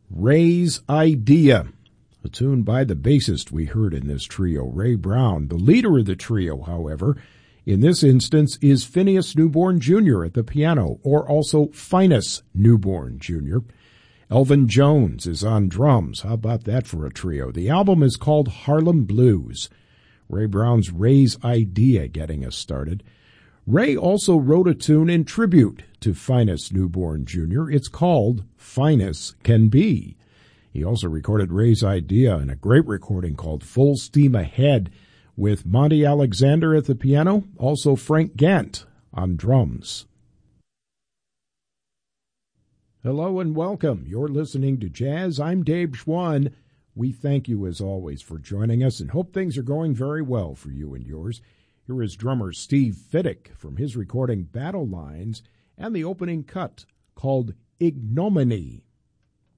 Ray's Idea, a tune by the bassist we heard in this trio, Ray Brown. The leader of the trio, however, in this instance is Phineas Newborn Jr. at the piano, or also Finus Newborn Jr. Elvin Jones is on drums. How about that for a trio? The album is called Harlem Blues. Ray Brown's Ray's Idea getting us started. Ray also wrote a tune in tribute to Finus Newborn Jr. It's called Finus Can Be. He also recorded Ray's Idea in a great recording called Full Steam Ahead with Monty Alexander at the piano, also Frank Gant on drums. Hello and welcome. You're listening to Jazz. I'm Dave Schwann. We thank you as always for joining us and hope things are going very well for you and yours. Here is drummer Steve Fiddick from his recording Battle Lines and the opening cut called Ignominy.